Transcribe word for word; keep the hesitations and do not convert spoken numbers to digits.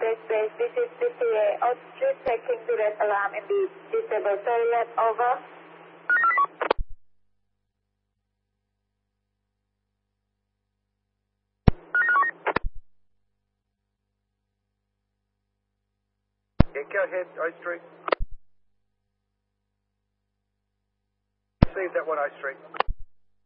United States, this is C T A. Oxford checking the red alarm in the disabled toilet. Over. Yeah, go ahead, O Street. Receive that one, O Street.